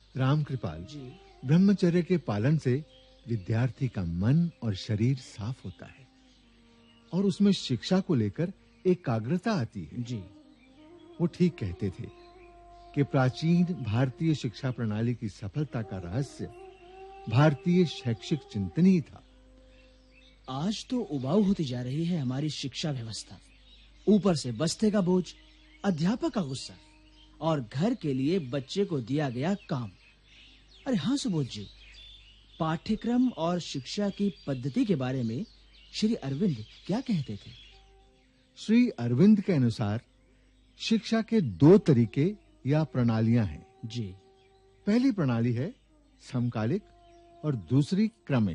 रामकृपाल जी। ब्रह्मचर्य के पालन से विद्यार्थी का मन और शरीर साफ होता है और उसमें शिक्षा को लेकर एकाग्रता आती है। जी। वो ठीक कहते थे कि प्राचीन भारतीय शिक्षा प्रणाली की सफलता का रहस्य भारतीय शैक्षिक चिंतन ही था। आज तो उबाऊ होती जा रही है हमारी शिक्षा व्यवस्था। ऊपर से बस्ते का बोझ, अध्यापक का गुस्सा और घर के लिए बच्चे को दिया गया काम। अरे हाँ सुबोध जी, पाठ्यक्रम और शिक्षा की पद्धति के बारे में श्री अरविंद क्या कहते थे? श्री अरविंद के अनुसार शिक्षा के दो तरीके या प्रणालियां हैं। जी। पहली प्रणाली है समकालिक और दूसरी क्रमिक।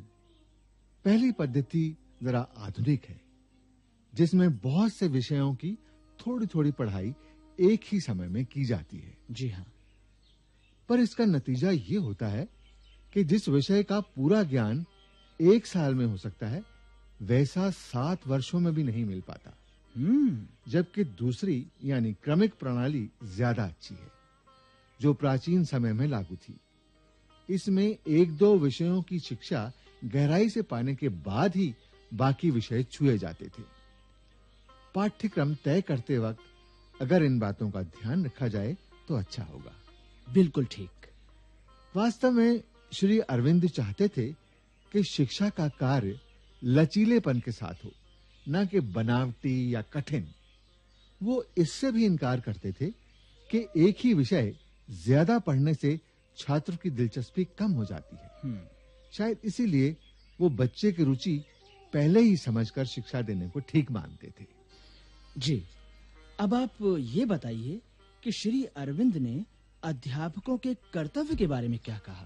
पहली पद्धति जरा आधुनिक है, जिसमें बहुत से विषयों की थोड़ी-थोड़ी पढ़ाई एक ही समय में की जाती है। जी हाँ। पर इसका नतीजा ये होता है कि जिस विषय का पूरा ज्ञान एक साल में हो सकता है, वैसा 7 वर्षों में भी नहीं मिल पाता। जबकि दूसरी यानी क्रमिक प्रणाली ज्यादा अच्छी है, जो प्राचीन समय में लागू थी। इसमें एक दो विषयों की शिक्षा गहराई से पाने के बाद ही बाकी विषय छुए जाते थे। पाठ्यक्रम तय करते वक्त अगर इन बातों का ध्यान रखा जाए तो अच्छा होगा। बिल्कुल ठीक। वास्तव में श्री अरविंद चाहते थे कि शिक्षा का कार्य लचीलेपन के साथ हो, न कि बनावटी या कठिन। वो इससे भी इनकार करते थे कि एक ही विषय ज्यादा पढ़ने से छात्र की दिलचस्पी कम हो जाती है। शायद इसीलिए वो बच्चे की रुचि पहले ही समझकर शिक्षा देने को ठीक मानते थे। जी। अब आप ये बताइए कि श्री अरविंद ने अध्यापकों के कर्तव्य के बारे में क्या कहा?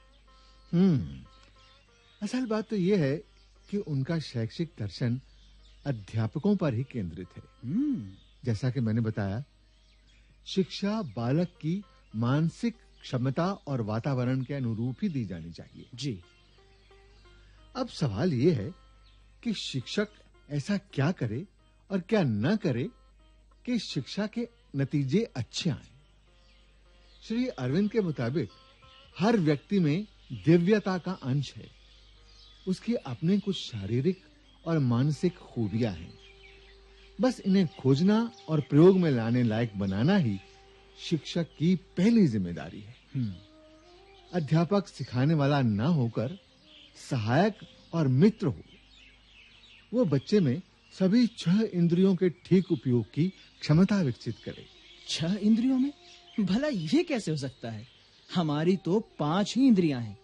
असल बात तो ये है कि उनका शैक्षिक दर्शन अध्यापकों पर ही केंद्रित है। जैसा कि मैंने बताया, शिक्षा बालक की मानसिक क्षमता और वातावरण के अनुरूप ही दी जानी चाहिए। जी। अब सवाल ये है कि शिक्षक ऐसा क्या करे और क्या न करे कि शिक्षा के नतीजे अच्छे आएं। श्री अरविंद के मुताबिक हर व्यक्ति में दिव्यता का अंश है। उसकी अपने कुछ शारीरिक और मानसिक खूबियां हैं। बस इन्हें खोजना और प्रयोग में लाने लायक बनाना ही शिक्षक की पहली जिम्मेदारी है। अध्यापक सिखाने वाला न होकर सहायक और मित्र हो। वो बच्चे में सभी 6 इंद्रियों के ठीक उपयोग की क्षमता विकसित करे। 6 इंद्रियों में? भला ये कैसे हो सकता है? हमारी तो 5 ही इंद्रियां हैं।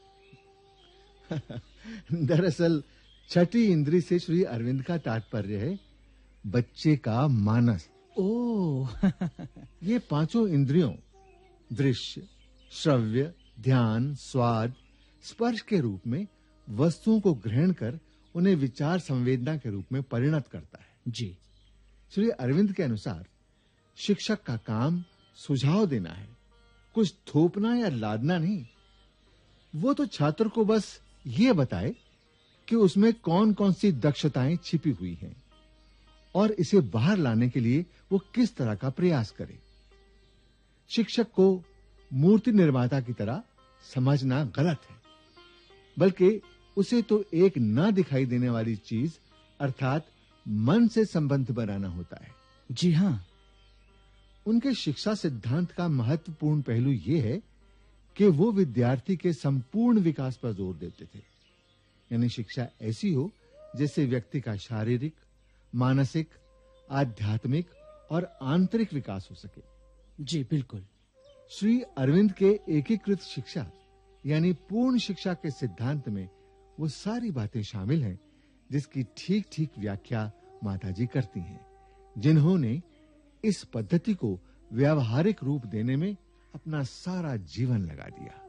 दरअसल छठी इंद्री से श्री अरविंद का तात्पर्य है बच्चे का मानस। ओह। ये पांचों इंद्रियों दृश्य, श्रव्य, ध्यान, स्वाद, स्पर्श के रूप में वस्तुओं को ग्रहण कर उन्हें विचार संवेदना के रूप में परिणत करता है। जी। श्री अरविंद के अनुसार शिक्षक का काम सुझाव देना है, कुछ थोपना या लादना नहीं। वो तो छात्र को बस ये बताए कि उसमें कौन-कौन सी दक्षताएं छिपी हुई हैं और इसे बाहर लाने के लिए वो किस तरह का प्रयास करे। शिक्षक को मूर्ति निर्माता की तरह समझना गलत है, बल्कि उसे तो एक ना दिखाई देने वाली चीज अर्थात मन से संबंध बनाना होता है। जी हां। उनके शिक्षा सिद्धांत का महत्वपूर्ण पहलू यह है कि वो विद्यार्थी के संपूर्ण विकास पर जोर देते थे। यानी शिक्षा ऐसी हो जिससे व्यक्ति का शारीरिक, मानसिक, आध्यात्मिक और आंतरिक विकास हो सके। जी बिल्कुल। श्री अरविंद के एकीकृत शिक्षा यानी पूर्ण शिक्षा के सिद्धांत में वो सारी बातें शामिल हैं जिसकी ठीक-ठीक व्याख्या माताजी करती हैं, जिन्होंने इस पद्धति को व्यावहारिक रूप देने में अपना सारा जीवन लगा दिया।